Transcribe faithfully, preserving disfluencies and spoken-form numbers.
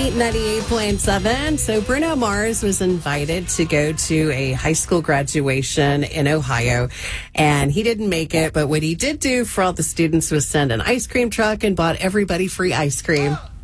Beat ninety-eight point seven. So Bruno Mars was invited to go to a high school graduation in Ohio, and he didn't make it. But what he did do for all the students was send an ice cream truck and bought everybody free ice cream.